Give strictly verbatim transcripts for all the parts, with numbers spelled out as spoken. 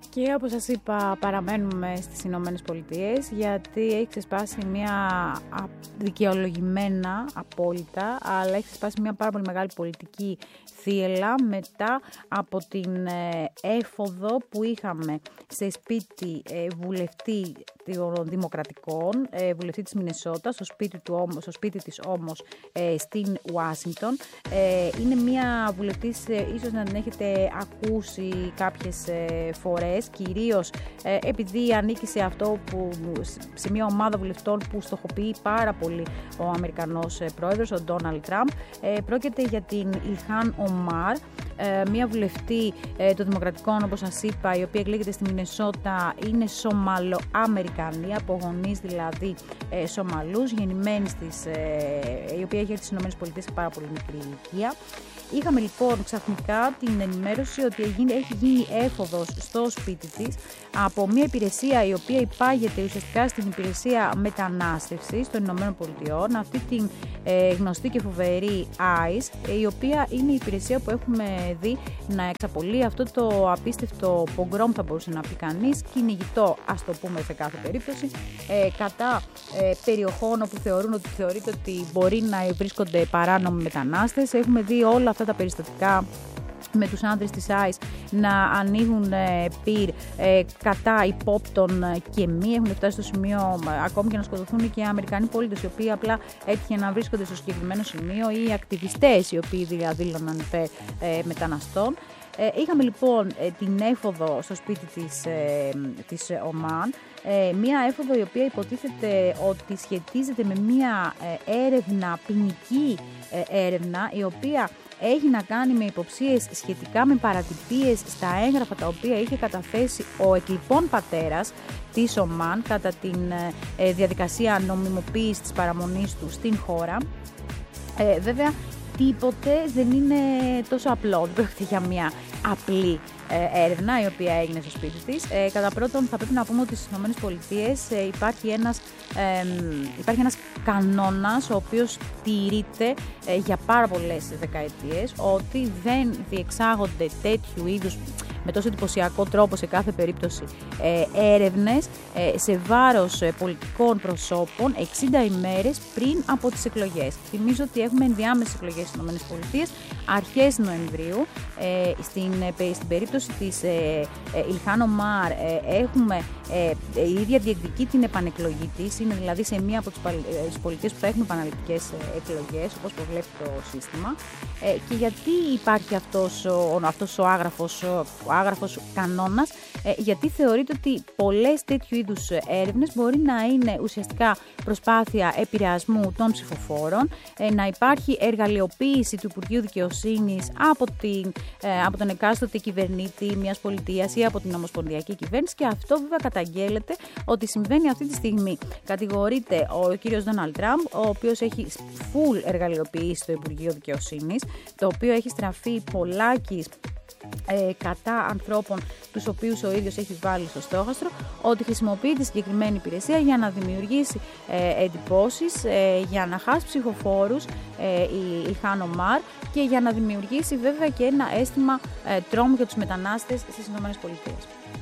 Και όπως σας είπα, παραμένουμε στις Ηνωμένες Πολιτείες, γιατί έχει ξεσπάσει μια δικαιολογημένα, απόλυτα, αλλά έχει ξεσπάσει μια πάρα πολύ μεγάλη πολιτική θύελλα μετά από την έφοδο που είχαμε σε σπίτι βουλευτή των Δημοκρατικών, βουλευτή της Μινεσότα, στο σπίτι, του όμως, στο σπίτι της όμως στην Ουάσιγκτον. Είναι μια βουλευτής, ίσως να την έχετε ακούσει κάποιες φορές, κυρίως επειδή ανήκει σε αυτό που, σε μια ομάδα βουλευτών που στοχοποιεί πάρα πολύ ο Αμερικανός πρόεδρος, ο Ντόναλντ Τραμπ. Πρόκειται για την Ιλχάν Ομάρ, μια βουλευτή των Δημοκρατικών, όπως σας είπα, η οποία εκλέγεται στη Μινεσότα, είναι Σομαλο-Αμερικανή, από γονείς δηλαδή Σομαλούς, γεννημένη στις, η οποία έχει έρθει στις ΗΠΑ σε πάρα πολύ μικρή ηλικία. Είχαμε λοιπόν ξαφνικά την ενημέρωση ότι έχει γίνει έφοδος στο σπίτι της από μια υπηρεσία η οποία υπάγεται ουσιαστικά στην υπηρεσία μετανάστευσης των Ηνωμένων Πολιτειών, αυτή την ε, γνωστή και φοβερή άις, η οποία είναι η υπηρεσία που έχουμε δει να εξαπολύει αυτό το απίστευτο πογκρόμ, θα μπορούσε να πει κανείς, κυνηγητό, ας το πούμε σε κάθε περίπτωση, ε, κατά ε, περιοχών όπου θεωρούν ότι θεωρείται ότι μπορεί να βρίσκονται παράνομοι μετανάστες. Έχουμε δει όλα αυτά τα περιστατικά με τους άντρες της άις να ανοίγουν ε, πυρ ε, κατά υπόπτων και μη. Έχουν φτάσει στο σημείο ε, ακόμη και να σκοτωθούν και οι Αμερικανοί πολίτες, οι οποίοι απλά έτυχε να βρίσκονται στο συγκεκριμένο σημείο, ή οι ακτιβιστές οι οποίοι δήλωναν υπέρ ε, μεταναστών. Ε, είχαμε λοιπόν ε, την έφοδο στο σπίτι της, ε, της ε, Ομάν, ε, μία έφοδο η οποία υποτίθεται ότι σχετίζεται με μία ε, έρευνα, ποινική ε, έρευνα, η οποία έχει να κάνει με υποψίες σχετικά με παρατυπίες στα έγγραφα τα οποία είχε καταθέσει ο εκλειπών πατέρας της Ομάν κατά τη ε, διαδικασία νομιμοποίησης της παραμονής του στην χώρα. Ε, βέβαια, τίποτε δεν είναι τόσο απλό, δεν πρόκειται για μια απλή ε, έρευνα η οποία έγινε στο σπίτι της. Ε, κατά πρώτον, θα πρέπει να πούμε ότι στις ΗΠΑ ε, υπάρχει, ένας, ε, υπάρχει ένας κανόνας ο οποίος τηρείται ε, για πάρα πολλές δεκαετίες, ότι δεν διεξάγονται τέτοιου είδους, με τόσο εντυπωσιακό τρόπο σε κάθε περίπτωση, ε, έρευνες ε, σε βάρος ε, πολιτικών προσώπων εξήντα ημέρες πριν από τις εκλογές. Θυμίζω ότι έχουμε ενδιάμεσες εκλογές στις ΗΠΑ αρχές Νοεμβρίου. Ε, στην, ε, στην περίπτωση της ε, ε, Ιλχάν Ομάρ ε, έχουμε ε, ε, η ίδια διεκδικεί την επανεκλογή της, είναι δηλαδή σε μία από τις ε, πολιτείες που θα έχουμε επαναληπτικές ε, εκλογές, όπως προβλέπει το σύστημα. Ε, και γιατί υπάρχει αυτός ο, αυτός ο άγραφος, ο άγραφος κανόνας, ε, γιατί θεωρείται ότι πολλές τέτοιου είδους έρευνες μπορεί να είναι ουσιαστικά προσπάθεια επηρεασμού των ψηφοφόρων, ε, να υπάρχει εργαλειοποίηση του Υπουργείου Δικαιοσύνης από, την, ε, από τον εκάστοτε κυβερνήτη μιας πολιτείας ή από την ομοσπονδιακή κυβέρνηση, και αυτό βέβαια καταγγέλλεται ότι συμβαίνει αυτή τη στιγμή. Κατηγορείται ο κύριος Ντόναλντ Τραμπ, ο οποίος έχει full εργαλειοποιήσει το Υπουργείο Δικαιοσύνης, το οποίο έχει στραφεί πολλάκις Ε, κατά ανθρώπων τους οποίους ο ίδιος έχει βάλει στο στόχαστρο, ότι χρησιμοποιεί τη συγκεκριμένη υπηρεσία για να δημιουργήσει ε, εντυπώσεις, ε, για να χάσει ψηφοφόρους ε, η, η Χάν Ομάρ, και για να δημιουργήσει βέβαια και ένα αίσθημα ε, τρόμου για τους μετανάστες στις ΗΠΑ.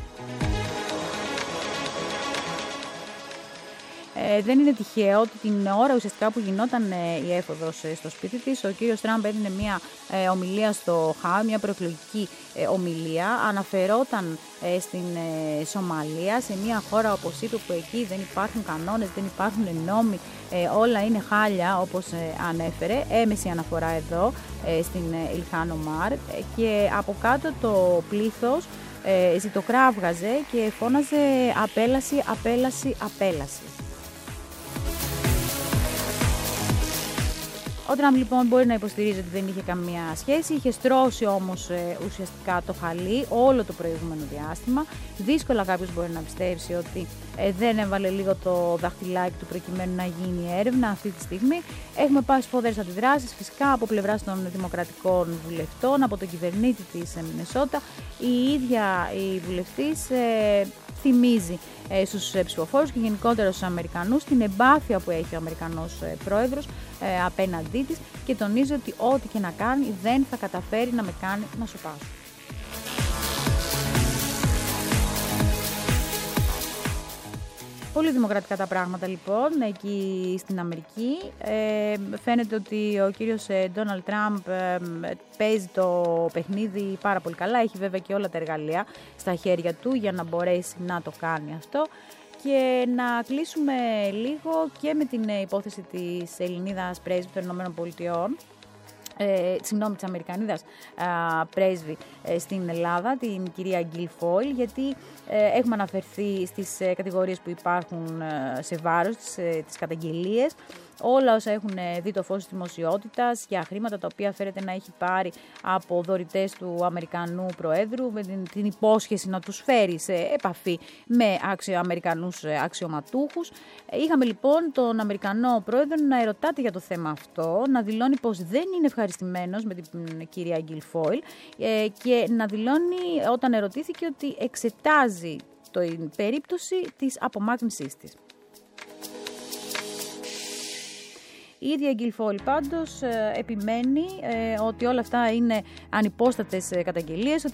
Ε, δεν είναι τυχαίο ότι την ώρα ουσιαστικά που γινόταν ε, η έφοδος ε, στο σπίτι της, ο κύριος Τραμπ έδινε μια ε, ομιλία στο Χάου, μια προεκλογική ε, ομιλία, αναφερόταν ε, στην ε, Σομαλία, σε μια χώρα, όπως είπε, που εκεί δεν υπάρχουν κανόνες, δεν υπάρχουν νόμοι, ε, όλα είναι χάλια, όπως ε, ανέφερε, έμεση αναφορά εδώ ε, στην ε, Ιλχάν Ομάρ, ε, και από κάτω το πλήθος ε, ζητοκράβγαζε και φώναζε απέλαση, απέλαση, απέλαση. Ο Τραμπ λοιπόν μπορεί να υποστηρίζει ότι δεν είχε καμία σχέση, είχε στρώσει όμως ε, ουσιαστικά το χαλί όλο το προηγούμενο διάστημα. Δύσκολα κάποιος μπορεί να πιστέψει ότι ε, δεν έβαλε λίγο το δαχτυλάκι του προκειμένου να γίνει έρευνα αυτή τη στιγμή. Έχουμε πάει σφοδρές αντιδράσεις φυσικά από πλευράς των δημοκρατικών βουλευτών, από τον κυβερνήτη της Μινεσότα. Η ίδια η βουλευτής ε, θυμίζει ε, στους ψηφοφόρους και γενικότερα στους Αμερικανούς την εμπάθεια που έχει ο Αμερικανός ε, πρόεδρος ε, απέναντί της, και τονίζει ότι ό,τι και να κάνει δεν θα καταφέρει να με κάνει να σοπάσω. Πολύ δημοκρατικά τα πράγματα λοιπόν εκεί στην Αμερική. Ε, φαίνεται ότι ο κύριος Ντόναλντ Τραμπ ε, παίζει το παιχνίδι πάρα πολύ καλά. Έχει βέβαια και όλα τα εργαλεία στα χέρια του για να μπορέσει να το κάνει αυτό. Και να κλείσουμε λίγο και με την υπόθεση της Ελληνίδας πρέσβη των Ηνωμένων Πολιτειών. Ε, συγγνώμη, της Αμερικανίδας α, πρέσβη ε, στην Ελλάδα, την κυρία Γκίλφοιλ, γιατί ε, έχουμε αναφερθεί στις ε, κατηγορίες που υπάρχουν ε, σε βάρος, τις, ε, τις καταγγελίες, όλα όσα έχουν δει το φως της δημοσιότητας για χρήματα τα οποία φέρεται να έχει πάρει από δωρητές του Αμερικανού Προέδρου με την, την υπόσχεση να τους φέρει σε επαφή με άξιο, Αμερικανούς αξιωματούχους. Είχαμε λοιπόν τον Αμερικανό Πρόεδρο να ερωτάται για το θέμα αυτό, να δηλώνει πως δεν είναι ευχαριστημένος με την κυρία Γκίλφοιλ ε, και να δηλώνει όταν ερωτήθηκε ότι εξετάζει την περίπτωση της απομάκρυνσής της. Η ίδια Γκίλφοιλ πάντως ε, επιμένει ε, ότι όλα αυτά είναι ανυπόστατες καταγγελίες, ότι